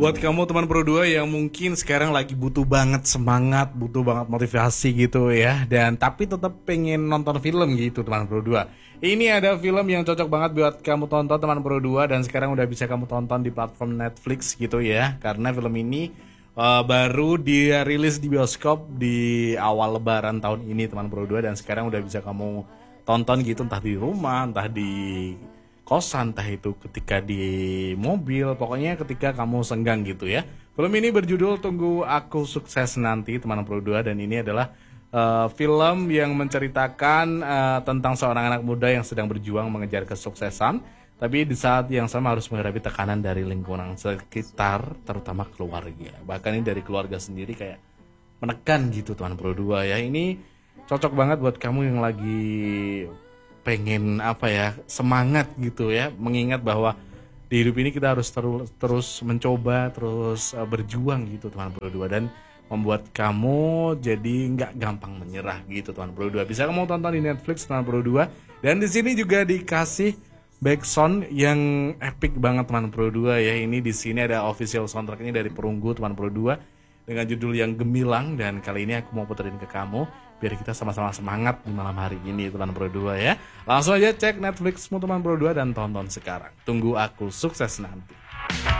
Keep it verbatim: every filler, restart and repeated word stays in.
Buat kamu teman Pro dua yang mungkin sekarang lagi butuh banget semangat, butuh banget motivasi gitu ya, dan tapi tetap pengen nonton film gitu teman Pro dua. Ini ada film yang cocok banget buat kamu tonton teman Pro dua, dan sekarang udah bisa kamu tonton di platform Netflix gitu ya. Karena film ini uh, baru dirilis di bioskop di awal lebaran tahun ini teman Pro dua, dan sekarang udah bisa kamu tonton gitu entah di rumah, entah di kosan, entah itu ketika di mobil, pokoknya ketika kamu senggang gitu ya. Film ini berjudul Tunggu Aku Sukses Nanti teman Pro dua, dan ini adalah uh, film yang menceritakan uh, tentang seorang anak muda yang sedang berjuang mengejar kesuksesan, tapi di saat yang sama harus menghadapi tekanan dari lingkungan sekitar, terutama keluarga. Bahkan ini dari keluarga sendiri kayak menekan gitu teman Pro dua ya. Ini cocok banget buat kamu yang lagi pengen apa ya, semangat gitu ya, mengingat bahwa di hidup ini kita harus terus terus mencoba, terus uh, berjuang gitu teman Pro dua, dan membuat kamu jadi nggak gampang menyerah gitu teman Pro dua. Bisa kamu tonton di Netflix teman Pro dua, dan di sini juga dikasih backsound yang epic banget teman Pro dua ya. Ini di sini ada official soundtracknya dari Perunggu teman Pro dua dengan judul yang gemilang, dan kali ini aku mau puterin ke kamu biar kita sama-sama semangat di malam hari ini teman Pro dua ya. Langsung aja cek Netflixmu teman Pro dua dan tonton sekarang. Tunggu Aku Sukses Nanti.